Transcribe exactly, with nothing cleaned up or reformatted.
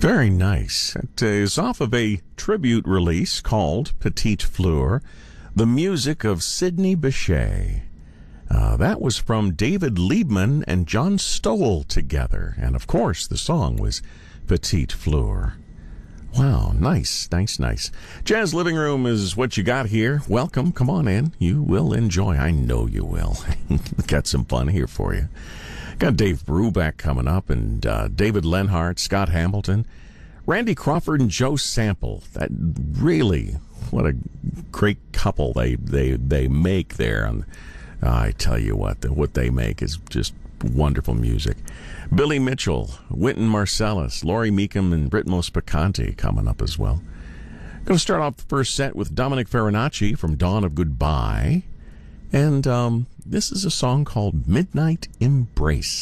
Very nice. It is off of a tribute release called Petite Fleur, the music of Sidney Bechet. Uh, that was from David Liebman and John Stowell together. And, of course, the song was Petite Fleur. Wow, nice, nice, nice. Jazz Living Room is what you got here. Welcome. Come on in. You will enjoy. I know you will. Got some fun here for you. Got Dave Brubeck coming up, and uh, David Lenhart, Scott Hamilton, Randy Crawford, and Joe Sample. That really, what a great couple they they they make there. And uh, I tell you what, the, what they make is just wonderful music. Billy Mitchell, Wynton Marsalis, Laurie Meekum, and Ritmo Spicante coming up as well. Going to start off the first set with Dominic Farinacci from Dawn of Goodbye. And um, this is a song called Midnight Embrace.